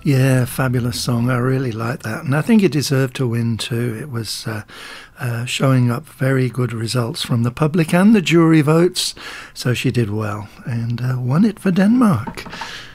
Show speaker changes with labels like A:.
A: Yeah, fabulous song. I really like that. And I think it deserved to win too. It was showing up very good results from the public and the jury votes. So she did well and won it for Denmark.